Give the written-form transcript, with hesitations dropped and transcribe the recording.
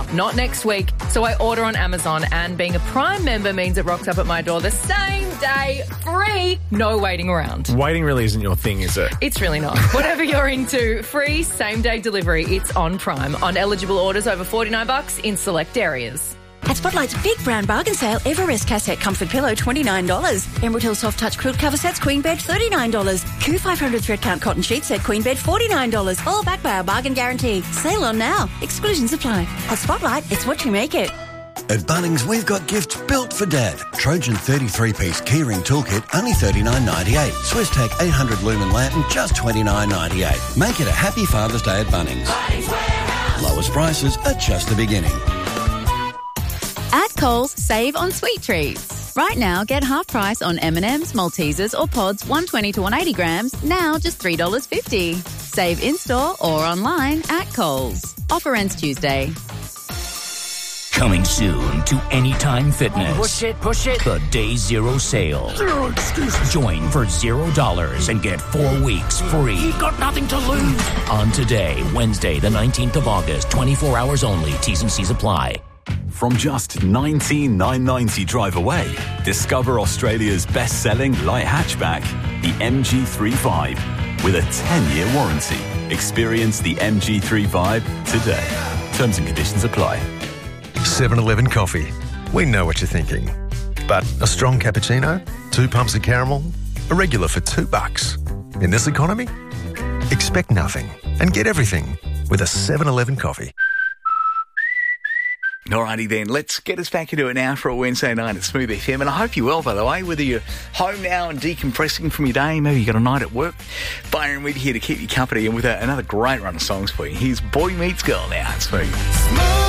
not next week. So I order on Amazon, and being a Prime member means it rocks up at my door the same day, free, no waiting around. Waiting really isn't your thing, is it? It's really not. Whatever you're into, free same-day delivery. It's on Prime. On eligible orders over $49 in select areas. At Spotlight's big brown bargain sale, Everest Cassette Comfort Pillow, $29. Emerald Hill Soft Touch Quilt Cover Sets, Queen Bed, $39. Q500 Thread Count Cotton Sheet Set, Queen Bed, $49. All backed by our bargain guarantee. Sale on now. Exclusions apply. At Spotlight, it's what you make it. At Bunnings, we've got gifts built for Dad. Trojan 33-piece keyring toolkit, only $39.98. SwissTech 800 lumen lantern, just $29.98. Make it a happy Father's Day at Bunnings. Lowest prices are just the beginning. At Coles, save on sweet treats. Right now, get half price on M&M's, Maltesers or Pods 120 to 180 grams, now just $3.50. Save in-store or online at Coles. Offer ends Tuesday. Coming soon to Anytime Fitness. Push it. The Day Zero sale. Zero excuses. Join for $0 and get 4 weeks free. You've got nothing to lose. On today, Wednesday, the 19th of August, 24 hours only. T's and C's apply. From just $19,990 drive away, discover Australia's best-selling light hatchback, the MG35, with a 10-year warranty. Experience the MG35 today. Terms and conditions apply. 7-Eleven coffee. We know what you're thinking. But a strong cappuccino, 2 pumps of caramel, a regular for $2. In this economy, expect nothing and get everything with a 7-Eleven coffee. Alrighty then, let's get us back into it now for a Wednesday night at Smooth FM. And I hope you're well, by the way, whether you're home now and decompressing from your day, maybe you got a night at work. Byron with you here to keep you company and with another great run of songs for you. Here's Boy Meets Girl now at Smooth.